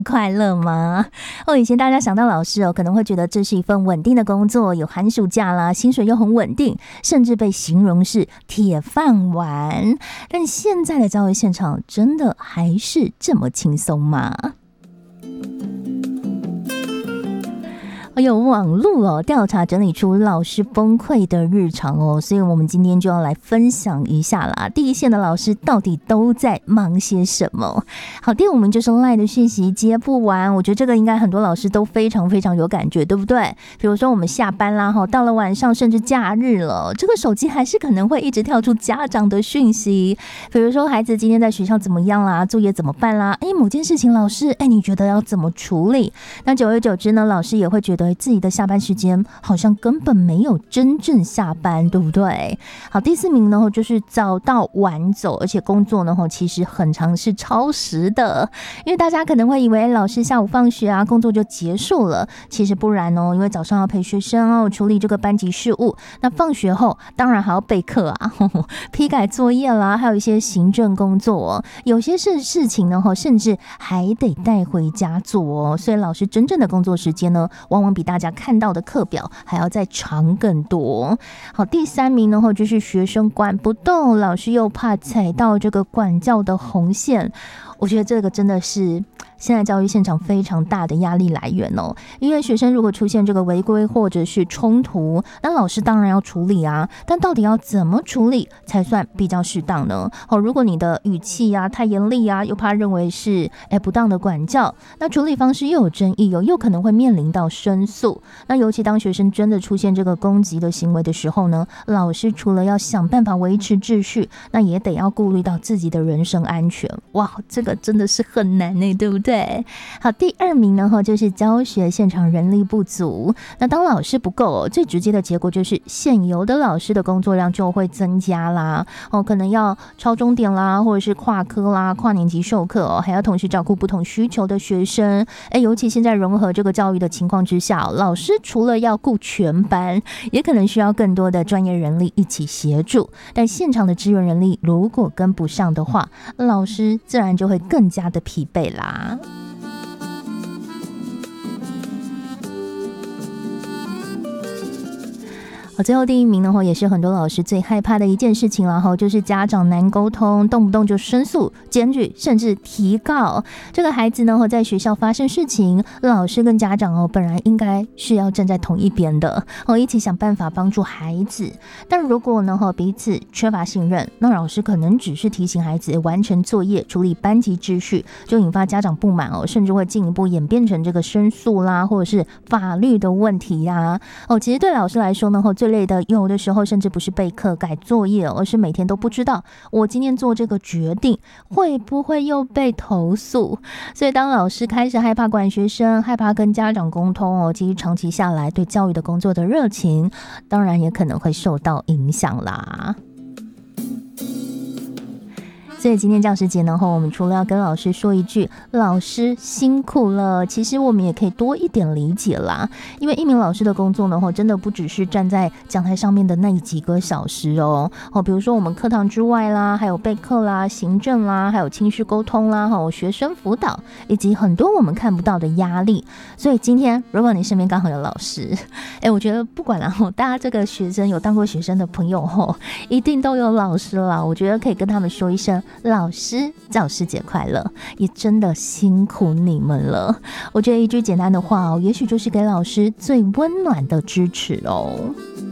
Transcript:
快乐吗？以前大家想到老师可能会觉得这是一份稳定的工作，有寒暑假啦，薪水又很稳定，甚至被形容是铁饭碗。但现在的教育现场真的还是这么轻松吗？有网络调查整理出老师崩溃的日常所以我们今天就要来分享一下啦。第一线的老师到底都在忙些什么？好，第五名就是LINE的讯息接不完，我觉得这个应该很多老师都非常非常有感觉，对不对？比如说我们下班啦，到了晚上甚至假日了，这个手机还是可能会一直跳出家长的讯息，比如说孩子今天在学校怎么样啦，作业怎么办啦，某件事情老师你觉得要怎么处理？那久而久之呢，老师也会觉得自己的下班时间好像根本没有真正下班，对不对？好，第四名呢就是早到晚走，而且工作呢其实很常是超时的，因为大家可能会以为老师下午放学啊，工作就结束了，其实不然因为早上要陪学生处理这个班级事务，那放学后当然还要备课啊，批改作业啦，还有一些行政工作有些事情呢甚至还得带回家做所以老师真正的工作时间呢，往往比大家看到的课表还要再长更多。好，第三名呢就是学生管不动，老师又怕踩到这个管教的红线，我觉得这个真的是现在教育现场非常大的压力来源因为学生如果出现这个违规或者是冲突，那老师当然要处理啊，但到底要怎么处理才算比较适当呢？如果你的语气啊太严厉啊，又怕认为是不当的管教，那处理方式又有争议又可能会面临到申诉。那尤其当学生真的出现这个攻击的行为的时候呢，老师除了要想办法维持秩序，那也得要顾虑到自己的人身安全。哇，这个真的是很难对不对？好，第二名呢就是教学现场人力不足。那当老师不够最直接的结果就是现有的老师的工作量就会增加啦可能要超钟点啦，或者是跨科啦、跨年级授课还要同时照顾不同需求的学生尤其现在融合这个教育的情况之下，老师除了要顾全班，也可能需要更多的专业人力一起协助，但现场的支援人力如果跟不上的话，老师自然就会更加的疲惫啦。最后第一名呢也是很多老师最害怕的一件事情了就是家长难沟通，动不动就申诉、检举甚至提告。这个孩子呢在学校发生事情，老师跟家长本来应该是要站在同一边的一起想办法帮助孩子，但如果呢彼此缺乏信任，那老师可能只是提醒孩子完成作业、处理班级秩序，就引发家长不满甚至会进一步演变成这个申诉啦，或者是法律的问题呀其实对老师来说呢最累的有的时候甚至不是备课改作业，而是每天都不知道我今天做这个决定会不会又被投诉。所以当老师开始害怕管学生，害怕跟家长沟通其实长期下来对教育的工作的热情当然也可能会受到影响啦。所以今天教师节呢我们除了要跟老师说一句老师辛苦了，其实我们也可以多一点理解啦。因为一名老师的工作呢真的不只是站在讲台上面的那几个小时比如说我们课堂之外啦，还有备课啦、行政啦，还有情绪沟通啦，学生辅导，以及很多我们看不到的压力。所以今天如果你身边刚好有老师我觉得不管大家这个学生有当过学生的朋友一定都有老师啦，我觉得可以跟他们说一声老师教师节快乐，也真的辛苦你们了。我觉得一句简单的话也许就是给老师最温暖的支持